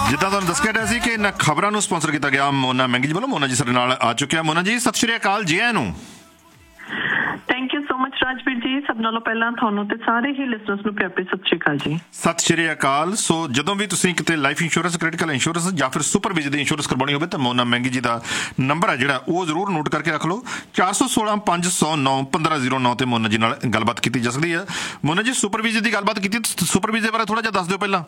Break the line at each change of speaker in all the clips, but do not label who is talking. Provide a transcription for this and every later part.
ਜਿੱਦਾਂ ਤੁਹਾਨੂੰ ਦੱਸਿਆ ਗਿਆ ਸੀ ਕਿ ਇਹਨਾਂ ਖਬਰਾਂ ਨੂੰ ਸਪਾਂਸਰ ਕੀਤਾ ਗਿਆ ਮੋਨਾ ਮਹਿੰਗੀ ਜੀ ਵੱਲੋਂ। ਮੋਨਾ ਜੀ ਸਾਡੇ ਨਾਲ ਆ ਚੁੱਕਿਆ। ਮੋਨਾ ਜੀ ਸਤਿ ਸ਼੍ਰੀ ਅਕਾਲ ਜੀ ਆਇਆਂ ਨੂੰ।
Thank you so much Rajveer ਜੀ। ਸਭ ਨਾਲੋਂ ਪਹਿਲਾਂ ਤੁਹਾਨੂੰ ਤੇ ਸਾਰੇ ਹੀ ਲਿਸਨਰਸ ਨੂੰ ਪਿਆਰ ਭਰੀ ਸਤਿ ਸ਼੍ਰੀ ਅਕਾਲ ਜੀ।
ਸਤਿ ਸ਼੍ਰੀ ਅਕਾਲ। ਸੋ ਜਦੋਂ ਵੀ ਤੁਸੀਂ ਕਿਤੇ ਲਾਈਫ ਇੰਸ਼ੋਰੈਂਸ, ਕ੍ਰਿਟੀਕਲ ਇੰਸ਼ੋਰੈਂਸ ਜਾਂ ਫਿਰ ਸੁਪਰ ਵਿਜੇ ਦੀ ਇੰਸ਼ੋਰੈਂਸ ਕਰਵਾਉਣੀ ਹੋਵੇ ਤਾਂ ਮੋਨਾ ਮਹਿੰਗੀ ਜੀ ਦਾ ਨੰਬਰ ਹੈ ਜਿਹੜਾ ਉਹ ਜ਼ਰੂਰ ਨੋਟ ਕਰਕੇ ਰੱਖ ਲਓ। 416 509 1509 ਤੇ ਮੋਨਾ ਜੀ ਨਾਲ ਗੱਲਬਾਤ ਕੀਤੀ ਜਾ ਸਕਦੀ ਹੈ। ਮੋਨਾ ਜੀ ਸੁਪਰ ਵਿਜੇ ਦੀ ਗੱਲਬਾਤ ਕੀਤੀ, ਸੁਪਰ ਵਿਜੇ ਬਾਰੇ ਥੋੜਾ ਜਿਹਾ ਦੱਸ ਦਿਓ ਪਹਿਲਾਂ।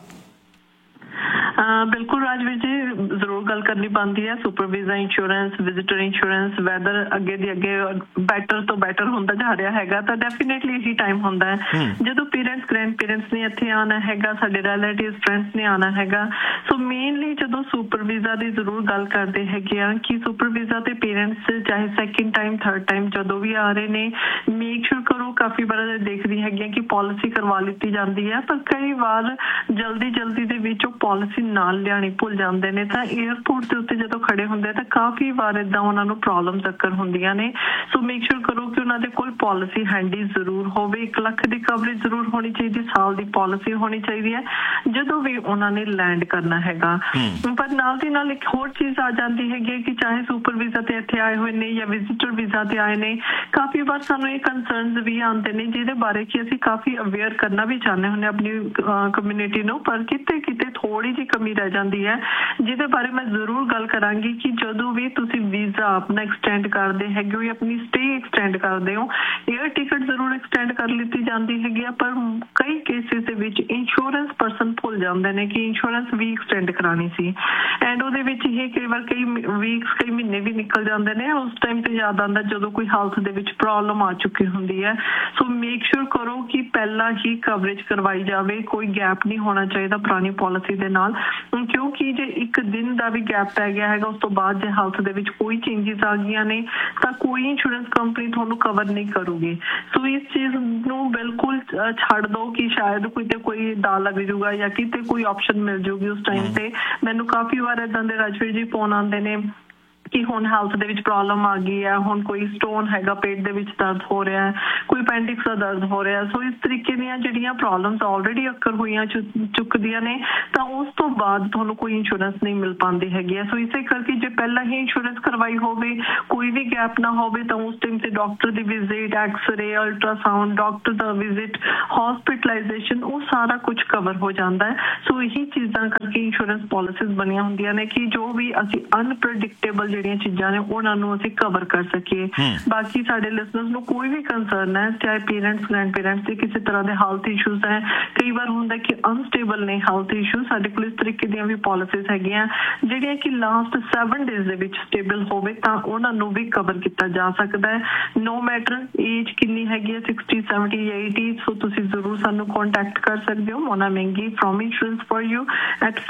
ਬਿਲਕੁਲ ਰਾਜਵੀਰ ਜੀ, ਜ਼ਰੂਰ ਗੱਲ ਕਰਨੀ ਬਣਦੀ ਹੈ। Super visa insurance, visitor insurance, weather ਅੱਗੇ ਦੀ ਅੱਗੇ ਬੈਟਰ ਤੋਂ ਬੈਟਰ ਹੁੰਦਾ ਜਾ ਰਿਹਾ ਹੈਗਾ, ਤਾਂ ਡੈਫੀਨੇਟਲੀ ਇਹੀ ਟਾਈਮ ਹੁੰਦਾ ਹੈ ਜਦੋਂ ਪੇਰੈਂਟਸ, ਗ੍ਰੈਂਡ ਪੇਰੈਂਟਸ ਨੇ ਇੱਥੇ ਆਉਣਾ ਹੈਗਾ, ਸਾਡੇ ਰਿਲੇਟਿਵ ਫਰੈਂਡਸ ਨੇ ਆਉਣਾ ਹੈਗਾ। ਸੋ ਮੇਨਲੀ ਜਦੋਂ ਸੁਪਰ ਵੀਜ਼ਾ ਦੀ ਜ਼ਰੂਰ ਗੱਲ ਕਰਦੇ ਹੈਗੇ ਆ ਕਿ ਸੁਪਰ ਵੀਜ਼ਾ ਤੇ ਪੇਰੈਂਟਸ ਚਾਹੇ ਸੈਕਿੰਡ ਟਾਈਮ, ਥਰਡ ਟਾਈਮ ਜਦੋਂ ਵੀ ਆ ਰਹੇ ਨੇ, ਮੇਕ ਸ਼ੋਰ ਕਰੋ। ਕਾਫੀ ਵਾਰ ਦੇਖਦੀ ਹੈਗੀ ਆ ਕਿ ਪੋਲਿਸੀ ਕਰਵਾ ਲਿੱਤੀ ਜਾਂਦੀ ਹੈ, ਪਰ ਕਈ ਵਾਰ ਜਲਦੀ ਦੇ ਵਿੱਚ ਉਹ ਪੋਲਿਸੀ ਨਾਲ ਲਿਆਣੀ ਭੁੱਲ ਜਾਂਦੇ ਨੇ, ਤਾਂ ਏਅਰਪੋਰਟ ਦੇ ਉੱਤੇ ਜਦੋਂ ਖੜੇ ਹੁੰਦੇ ਤਾਂ ਕਾਫੀ ਵਾਰ ਏਦਾਂ ਉਹਨਾਂ ਨੂੰ ਪ੍ਰੋਬਲਮਸ ਅਕਰ ਹੁੰਦੀਆਂ ਨੇ। ਸੋ ਮੇਕ ਸ਼ੋਰ ਕਰੋ ਕਿ ਉਹਨਾਂ ਦੇ ਕੋਲ ਪੋਲਿਸੀ ਹੈਂਡੀ ਜ਼ਰੂਰ ਹੋਵੇ। 1 ਲੱਖ ਦੀ ਕਵਰੇਜ ਜ਼ਰੂਰ ਹੋਣੀ ਚਾਹੀਦੀ, ਸਾਲ ਦੀ ਪੋਲਿਸੀ ਹੋਣੀ ਚਾਹੀਦੀ ਹੈ ਜਦੋਂ ਵੀ ਉਹਨਾਂ ਨੇ ਲੈਂਡ ਕਰਨਾ ਹੈਗਾ। ਪਰ ਨਾਲ ਦੀ ਨਾਲ ਇੱਕ ਹੋਰ ਚੀਜ਼ ਆ ਜਾਂਦੀ ਹੈਗੀ ਕਿ ਚਾਹੇ ਸੁਪਰ ਵੀਜ਼ਾ ਤੇ ਇੱਥੇ ਆਏ ਹੋਏ ਨੇ ਜਾਂ ਵਿਜ਼ਿਟਰ ਵੀਜ਼ਾ ਤੇ ਆਏ ਨੇ, ਕਾਫੀ ਵਾਰ ਸਾਨੂੰ ਇਹ ਕੰਸਰਨਸ ਵੀ ਆਉਂਦੇ ਨੇ ਜਿਹਦੇ ਬਾਰੇ ਕਿ ਅਸੀਂ ਕਾਫੀ ਅਵੇਅਰ ਕਰਨਾ ਵੀ ਚਾਹੁੰਦੇ ਹੁੰਦੇ ਆਪਣੀ ਕਮਿਊਨਿਟੀ ਨੂੰ, ਪਰ ਕਿਤੇ ਥੋੜੀ ਜਿਹੀ ਕਮੀ ਰਹਿ ਜਾਂਦੀ ਹੈ ਜਿਹਦੇ ਬਾਰੇ ਮੈਂ ਜ਼ਰੂਰ ਗੱਲ ਕਰਾਂਗੀ ਕਿ ਜਦੋਂ ਵੀ ਤੁਸੀਂ ਵੀਜ਼ਾ ਆਪਣਾ ਐਕਸਟੈਂਡ ਕਰਦੇ ਹੈਗੇ ਹੋ ਜਾਂ ਆਪਣੀ ਸਟੇ ਐਕਸਟੈਂਡ ਕਰਦੇ ਹੋ, ਏਅਰ ਟਿਕਟ ਜ਼ਰੂਰ ਐਕਸਟੈਂਡ ਕਰ ਲਿੱਤੀ ਜਾਂਦੀ ਹੈਗੀ ਆ, ਪਰ ਕਈ ਕੇਸਿਸ ਦੇ ਵਿੱਚ ਇੰਸ਼ੋਰੈਂਸ ਪਰਸਨ ਭੁੱਲ ਜਾਂਦੇ ਨੇ ਕਿ ਇੰਸ਼ੋਰੈਂਸ ਵੀ ਐਕਸਟੈਂਡ ਕਰਾਉਣੀ ਸੀ, ਐਂਡ ਉਹਦੇ ਵਿੱਚ ਇਹ ਕਈ ਵਾਰ ਕਈ ਵੀਕਸ, ਕਈ ਮਹੀਨੇ ਵੀ ਨਿਕਲ ਜਾਂਦੇ ਨੇ। ਉਸ ਟਾਈਮ ਤੇ ਯਾਦ ਆਉਂਦਾ ਜਦੋਂ ਕੋਈ ਹੈਲਥ ਦੇ ਵਿੱਚ ਪ੍ਰੋਬਲਮ ਆ ਚੁੱਕੀ ਹੁੰਦੀ ਹੈ। ਸੋ ਮੇਕ ਸ਼ੋਰ ਕਰੋ ਕਿ ਪਹਿਲਾਂ ਹੀ ਕਵਰੇਜ ਕਰਵਾਈ ਜਾਵੇ, ਕੋਈ ਗੈਪ ਨਹੀਂ ਹੋਣਾ ਚਾਹੀਦਾ ਪੁਰਾਣੀ ਪੋਲਿਸੀ ਦੇ ਨਾਲ, ਕਿਉਂਕਿ ਜੇ ਇੱਕ ਦਿਨ ਦਾ ਵੀ ਗੈਪ ਪੈ ਗਿਆ ਹੈਗਾ, ਉਸ ਤੋਂ ਬਾਅਦ ਜੇ ਹੈਲਥ ਦੇ ਵਿੱਚ ਕੋਈ ਚੇਂਜਿਸ ਆ ਗਈਆਂ ਨੇ ਤਾਂ ਕੋਈ ਇੰਸ਼ੋਰੈਂਸ ਕੰਪਨੀ ਤੁਹਾਨੂੰ ਕਵਰ ਨਹੀਂ ਕਰੂਗੀ। ਸੋ ਇਸ ਚੀਜ਼ ਨੂੰ ਬਿਲਕੁਲ ਛੱਡ ਦਿਓ ਕਿ ਸ਼ਾਇਦ ਕੋਈ ਦਾ ਲੱਗ ਜੂਗਾ ਜਾਂ ਕਿਤੇ ਕੋਈ ਆਪਸ਼ਨ ਮਿਲ ਜੂਗੀ ਉਸ ਟਾਈਮ ਤੇ। ਮੈਨੂੰ ਕਾਫੀ ਵਾਰ ਏਦਾਂ ਦੇ ਰਾਜਵੀਰ ਜੀ ਫੋਨ ਆਉਂਦੇ ਨੇ ਕਿ ਹੁਣ ਹੈਲਥ ਦੇ ਵਿੱਚ ਪ੍ਰੋਬਲਮ ਆ ਗਈ ਹੈ, ਹੁਣ ਕੋਈ ਸਟੋਨ ਹੈਗਾ, ਪੇਟ ਦੇ ਵਿੱਚ ਦਰਦ ਹੋ ਰਿਹਾ ਹੈ, ਕੋਈ ਅਪੈਂਡਿਕਸ ਦਾ ਦਰਦ ਹੋ ਰਿਹਾ। ਸੋ ਇਸ ਤਰੀਕੇ ਦੀਆਂ ਜਿਹੜੀਆਂ ਪ੍ਰੋਬਲਮਸ ਆਲਰੇਡੀ ਅਕਰ ਹੋਈਆਂ ਚੁੱਕਦੀਆਂ ਨੇ, ਤਾਂ ਉਸ ਤੋਂ ਬਾਅਦ ਤੁਹਾਨੂੰ ਕੋਈ ਇੰਸ਼ੋਰੈਂਸ ਨਹੀਂ ਮਿਲ ਪਾਉਂਦੀ ਹੈਗੀ ਹੈ। ਸੋ ਇਸੇ ਕਰਕੇ ਜੇ ਪਹਿਲਾਂ ਹੀ ਇੰਸ਼ੋਰੈਂਸ ਕਰਵਾਈ ਹੋਵੇ, ਕੋਈ ਵੀ ਗੈਪ ਨਾ ਹੋਵੇ, ਤਾਂ ਉਸ ਟਾਈਮ ਤੇ ਡਾਕਟਰ ਦੀ ਵਿਜ਼ਿਟ, ਐਕਸਰੇ, ਅਲਟਰਾਸਾਊਂਡ, ਡਾਕਟਰ ਦਾ ਵਿਜ਼ਿਟ, ਹੌਸਪਿਟਲਾਈਜੇਸ਼ਨ, ਉਹ ਸਾਰਾ ਕੁਝ ਕਵਰ ਹੋ ਜਾਂਦਾ ਹੈ। ਸੋ ਇਹੀ ਚੀਜ਼ਾਂ ਕਰਕੇ ਇੰਸ਼ੋਰੈਂਸ ਪੋਲਿਸੀਜ਼ ਬਣੀਆਂ ਹੁੰਦੀਆਂ ਨੇ ਕਿ ਜੋ ਵੀ ਅਸੀਂ ਅਨਪ੍ਰੈਡਿਕਟੇਬਲ ਜਿਹੜੀਆਂ ਚੀਜ਼ਾਂ ਨੇ ਉਹਨਾਂ ਨੂੰ ਅਸੀਂ ਕਵਰ ਕਰ ਸਕੀਏ। ਬਾਕੀ ਸਾਡੇ ਲਿਸਨਰਸ ਨੂੰ ਕੋਈ ਵੀ ਕੰਸਰਨ ਹੈ, ਚਾਹੇ ਪੇਰੈਂਟਸ, ਗ੍ਰੈਂਡ ਪੇਰੈਂਟਸ ਦੇ ਕਿਸੇ ਤਰ੍ਹਾਂ ਦੇ ਹੈਲਥ ਇਸ਼ੂਜ਼ ਹੈ, ਕਈ ਵਾਰ ਹੁੰਦਾ ਕਿ ਅਨਸਟੇਬਲ ਨੇ ਹੈਲਥ ਇਸ਼ੂ, ਸਾਡੇ ਕੋਲ ਇਸ ਤਰੀਕੇ ਦੀਆਂ ਵੀ ਪੋਲਿਸੀਜ਼ ਹੈਗੀਆਂ ਜਿਹੜੀਆਂ ਕਿ ਲਾਸਟ 7 ਡੇਜ਼ ਦੇ ਵਿੱਚ ਸਟੇਬਲ ਹੋਵੇ ਤਾਂ ਉਹਨਾਂ ਨੂੰ ਵੀ ਕਵਰ ਕੀਤਾ ਜਾ ਸਕਦਾ ਹੈ। ਨੋ ਮੈਟਰ ਏਜ ਕਿੰਨੀ ਹੈਗੀ ਹੈ, 60, 70, 80। ਸੋ ਤੁਸੀਂ ਜ਼ਰੂਰ ਸਾਨੂੰ ਕੰਟੈਕਟ ਕਰ ਸਕਦੇ ਹੋ। ਮੋਨਾ ਮਹਿੰਗੀ from insurance for you at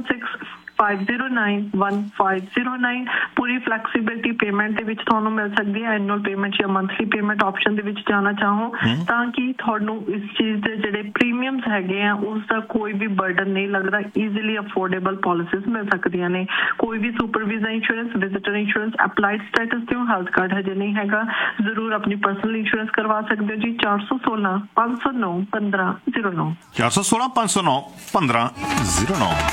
4165091509। Puri flexibility payment ਦੇ ਵਿੱਚ ਤੁਹਾਨੂੰ ਮਿਲ ਸਕਦੀ ਹੈ। ਐਨੂਅਲ ਪੇਮੈਂਟ ਜਾਂ ਮੰਥਲੀ ਪੇਮੈਂਟ ਆਪਸ਼ਨ ਦੇ ਵਿੱਚ ਜਾਣਾ ਚਾਹੋ ਤਾਂ ਕਿ ਤੁਹਾਨੂੰ ਇਸ ਚੀਜ਼ ਦੇ ਜਿਹੜੇ ਪ੍ਰੀਮੀਅਮਸ ਹੈਗੇ ਆ ਉਸ ਦਾ ਕੋਈ ਵੀ ਬਰਡਨ ਨਹੀਂ ਲੱਗਦਾ। ਈਜ਼ੀਲੀ ਅਫੋਰਡੇਬਲ ਪੋਲਿਸੀਜ਼ ਮਿਲ ਸਕਦੀਆਂ ਨੇ। ਕੋਈ ਵੀ super visa insurance, visitor insurance applied status ਤੇ ਹੈਲਥ ਕਾਰਡ ਹਜੇ ਨਹੀਂ ਹੈਗਾ, ਜ਼ਰੂਰ ਆਪਣੀ ਪਰਸਨਲ ਇੰਸ਼ੋਰੈਂਸ ਕਰਵਾ ਸਕਦੇ ਹੋ ਜੀ। 416 509 1509
416 509 1509।